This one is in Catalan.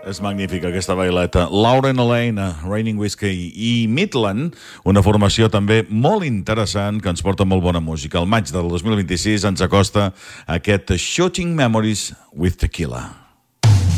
És magnífica aquesta baileta. Lauren Alain, Raining Whiskey i Midland, una formació també molt interessant que ens porta molt bona música. El maig del 2026 ens acosta aquest Shooting Memories with Tequila.